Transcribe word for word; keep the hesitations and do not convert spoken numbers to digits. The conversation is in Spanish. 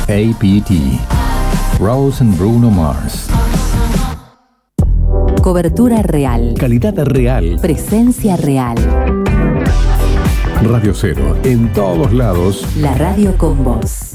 A P T. Rose and Bruno Mars. Cobertura real. Calidad real. Presencia real. Radio Cero, en todos lados. La radio con vos.